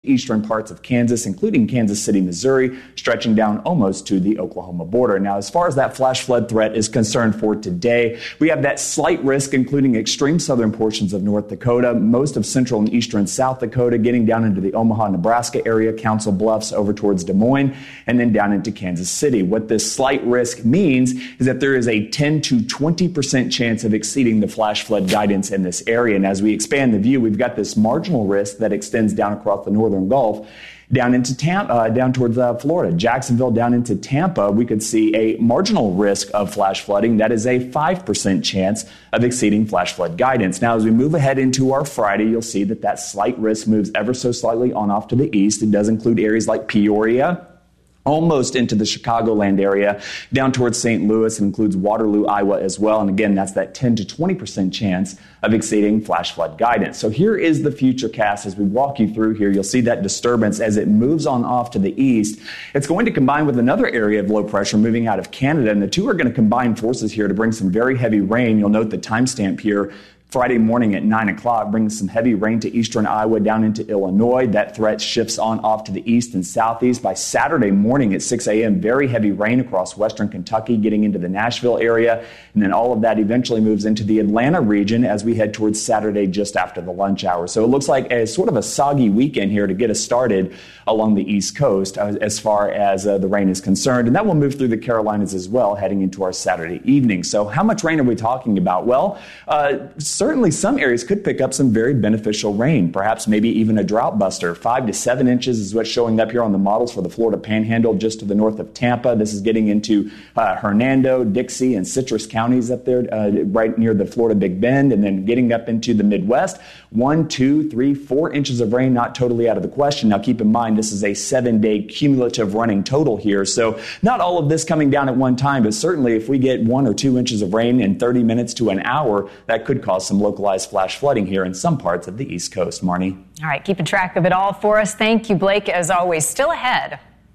eastern parts of Kansas, including Kansas City, Missouri, stretching down almost to the Oklahoma border. Now, as far as that flash flood threat is concerned for today, we have that slight risk, including extreme southern portions of North Dakota, most of central and eastern South Dakota, getting down into the Omaha, Nebraska area, Council Bluffs over towards Des Moines, and then down into Kansas City. What this slight risk means is that there is a 10 to 20% chance of exceeding the flash flood guidance in this area. And as we expand the view, we've got this marginal risk that extends down across the northern Gulf, down into Tampa, down towards Florida, Jacksonville, down into Tampa. We could see a marginal risk of flash flooding. That is a 5% chance of exceeding flash flood guidance. Now, as we move ahead into our Friday, you'll see that that slight risk moves ever so slightly on off to the east. It does include areas like Peoria, almost into the Chicagoland area, down towards St. Louis. It includes Waterloo, Iowa as well. And again, that's that 10 to 20% chance of exceeding flash flood guidance. So here is the future cast. As we walk you through here, you'll see that disturbance as it moves on off to the east. It's going to combine with another area of low pressure moving out of Canada, and the two are going to combine forces here to bring some very heavy rain. You'll note the timestamp here. Friday morning at 9 o'clock brings some heavy rain to eastern Iowa down into Illinois. That threat shifts on off to the east and southeast. By Saturday morning at 6 a.m., very heavy rain across western Kentucky, getting into the Nashville area. And then all of that eventually moves into the Atlanta region as we head towards Saturday just after the lunch hour. So it looks like a sort of a soggy weekend here to get us started along the East Coast as far as the rain is concerned. And that will move through the Carolinas as well heading into our Saturday evening. So how much rain are we talking about? Well, certainly some areas could pick up some very beneficial rain, perhaps maybe even a drought buster. 5 to 7 inches is what's showing up here on the models for the Florida Panhandle just to the north of Tampa. This is getting into Hernando, Dixie, and Citrus counties up there right near the Florida Big Bend, and then getting up into the Midwest. 1, 2, 3, 4 inches of rain, not totally out of the question. Now keep in mind, this is a 7-day cumulative running total here, so not all of this coming down at one time, but certainly if we get 1 or 2 inches of rain in 30 minutes to an hour, that could cause some localized flash flooding here in some parts of the East Coast. Marnie? All right, keeping track of it all for us. Thank you, Blake, as always. Still ahead.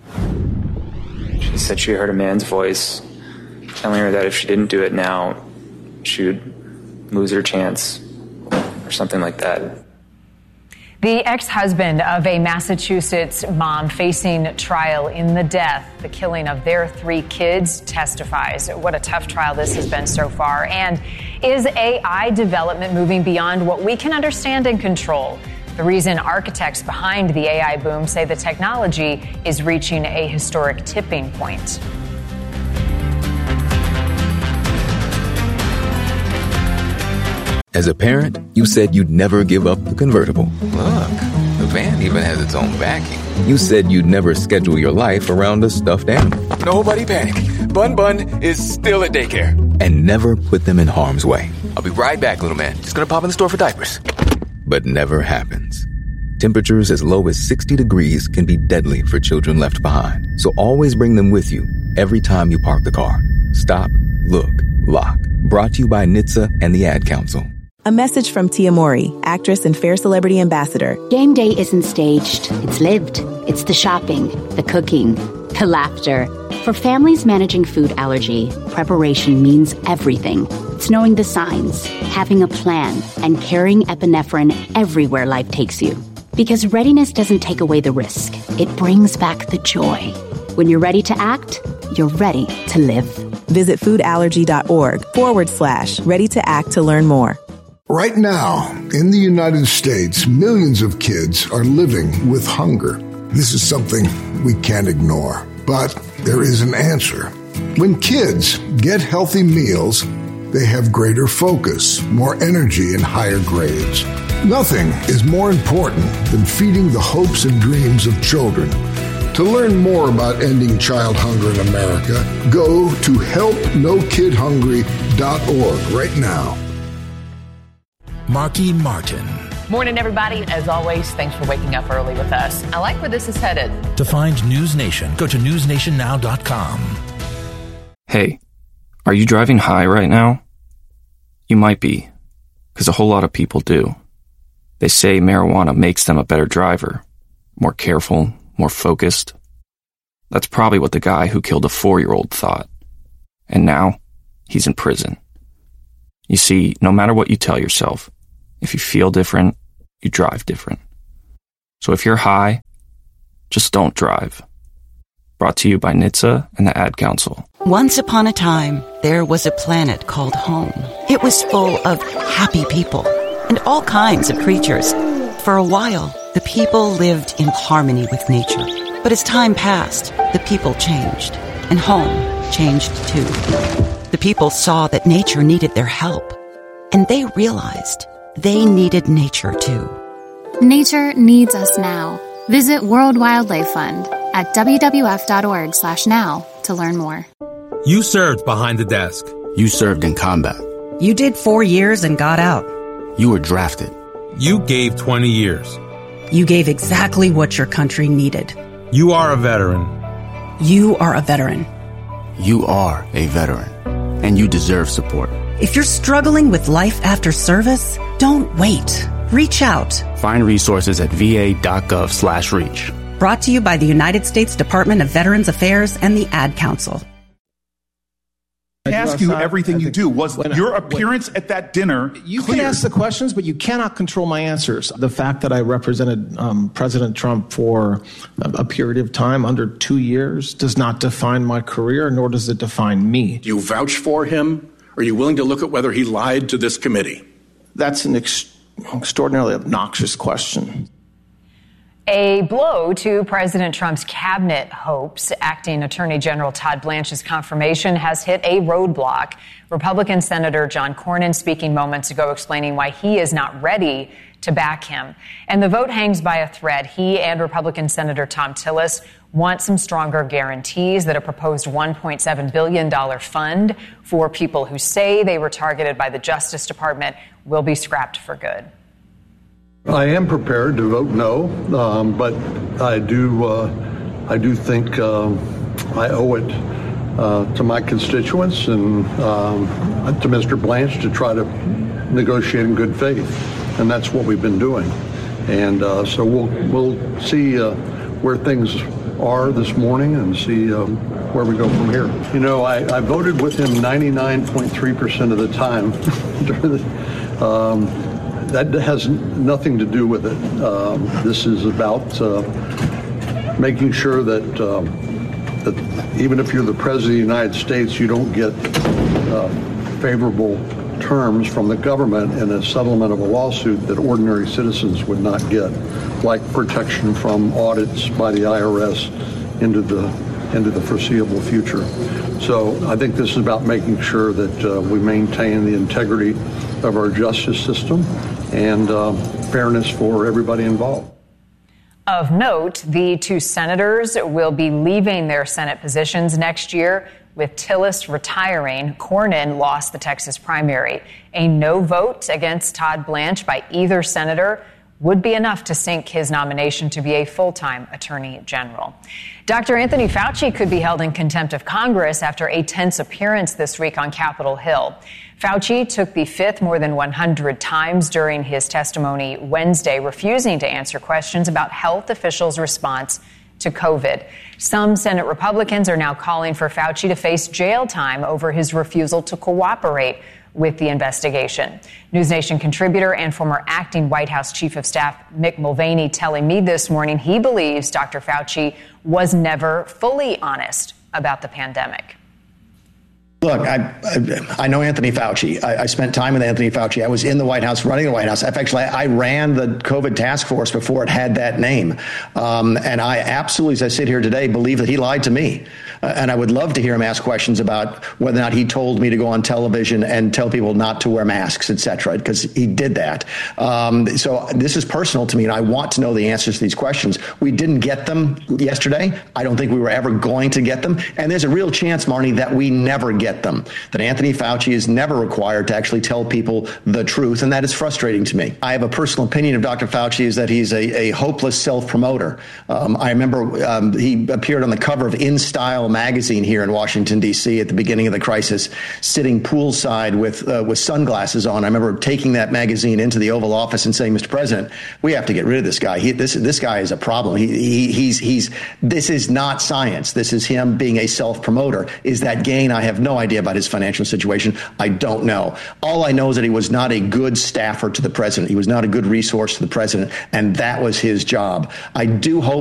She said she heard a man's voice telling her that if she didn't do it now, she would lose her chance or something like that. The ex-husband of a Massachusetts mom facing trial in the death, the killing of their 3 kids, testifies. What a tough trial this has been so far. And is AI development moving beyond what we can understand and control? The reason architects behind the AI boom say the technology is reaching a historic tipping point. As a parent, you said you'd never give up the convertible. Look, the van even has its own backing. You said you'd never schedule your life around a stuffed animal. Nobody panic. Bun Bun is still at daycare. And never put them in harm's way. I'll be right back, little man. Just gonna pop in the store for diapers. But never happens. Temperatures as low as 60 degrees can be deadly for children left behind. So always bring them with you every time you park the car. Stop, look, lock. Brought to you by NHTSA and the Ad Council. A message from Tia Mowry, actress and Fair Celebrity Ambassador. Game day isn't staged. It's lived. It's the shopping, the cooking, the laughter. For families managing food allergy, preparation means everything. It's knowing the signs, having a plan, and carrying epinephrine everywhere life takes you. Because readiness doesn't take away the risk. It brings back the joy. When you're ready to act, you're ready to live. Visit foodallergy.org/ready to act to learn more. Right now, in the United States, millions of kids are living with hunger. This is something we can't ignore, but there is an answer. When kids get healthy meals, they have greater focus, more energy, and higher grades. Nothing is more important than feeding the hopes and dreams of children. To learn more about ending child hunger in America, go to helpnokidhungry.org right now. Marky Martin. Morning, everybody. As always, thanks for waking up early with us. I like where this is headed. To find News Nation, go to newsnationnow.com. Hey, are you driving high right now? You might be, because a whole lot of people do. They say marijuana makes them a better driver, more careful, more focused. That's probably what the guy who killed a 4-year-old thought. And now, he's in prison. You see, no matter what you tell yourself, if you feel different, you drive different. So if you're high, just don't drive. Brought to you by NHTSA and the Ad Council. Once upon a time, there was a planet called home. It was full of happy people and all kinds of creatures. For a while, the people lived in harmony with nature. But as time passed, the people changed, and home changed too. The people saw that nature needed their help, and they realized they needed nature too. Nature needs us now. Visit World Wildlife Fund at wwf.org/now to learn more. You served behind the desk. You served in combat. You did 4 years and got out. You were drafted. You gave 20 years. You gave exactly what your country needed. You are a veteran. You are a veteran. You are a veteran, and you deserve support. If you're struggling with life after service, don't wait. Reach out. Find resources at va.gov/reach. Brought to you by the United States Department of Veterans Affairs and the Ad Council. I ask you everything you do. Was your appearance at that dinner You clear? can ask the questions, but you cannot control my answers. The fact that I represented President Trump for a period of time under 2 years does not define my career, nor does it define me. Do you vouch for him? Are you willing to look at whether he lied to this committee? That's an extraordinarily obnoxious question. A blow to President Trump's cabinet hopes. Acting Attorney General Todd Blanche's confirmation has hit a roadblock. Republican Senator John Cornyn speaking moments ago explaining why he is not ready to back him. And the vote hangs by a thread. He and Republican Senator Thom Tillis want some stronger guarantees that a proposed $1.7 billion fund for people who say they were targeted by the Justice Department will be scrapped for good. I am prepared to vote no, but I do think I owe it to my constituents and to Mr. Blanche to try to negotiate in good faith, and that's what we've been doing. And so we'll see where things are this morning and see where we go from here. You know, I voted with him 99.3% of the time. That has nothing to do with it. This is about making sure that even if you're the President of the United States, you don't get favorable terms from the government in a settlement of a lawsuit that ordinary citizens would not get, like protection from audits by the IRS into the foreseeable future. So I think this is about making sure that we maintain the integrity of our justice system and fairness for everybody involved. Of note, the two senators will be leaving their Senate positions next year. With Tillis retiring, Cornyn lost the Texas primary. A no vote against Todd Blanche by either senator would be enough to sink his nomination to be a full-time attorney general. Dr. Anthony Fauci could be held in contempt of Congress after a tense appearance this week on Capitol Hill. Fauci took the fifth more than 100 times during his testimony Wednesday, refusing to answer questions about health officials' response to COVID. Some Senate Republicans are now calling for Fauci to face jail time over his refusal to cooperate with the investigation. NewsNation contributor and former acting White House Chief of Staff Mick Mulvaney telling me this morning he believes Dr. Fauci was never fully honest about the pandemic. Look, I know Anthony Fauci. I spent time with Anthony Fauci. I was in the White House, running the White House. I ran the COVID task force before it had that name. And I absolutely, as I sit here today, believe that he lied to me. And I would love to hear him ask questions about whether or not he told me to go on television and tell people not to wear masks, et cetera, because he did that. So this is personal to me, and I want to know the answers to these questions. We didn't get them yesterday. I don't think we were ever going to get them. And there's a real chance, Marnie, that we never get them, that Anthony Fauci is never required to actually tell people the truth, and that is frustrating to me. I have a personal opinion of Dr. Fauci is that he's a hopeless self-promoter. I remember he appeared on the cover of InStyle magazine here in Washington, D.C. at the beginning of the crisis, sitting poolside with sunglasses on. I remember taking that magazine into the Oval Office and saying, Mr. President, we have to get rid of this guy. This guy is a problem. This is not science. This is him being a self-promoter. Is that gain? I have no no idea about his financial situation. I don't know. All I know is that he was not a good staffer to the president. He was not a good resource to the president, and that was his job. I do hope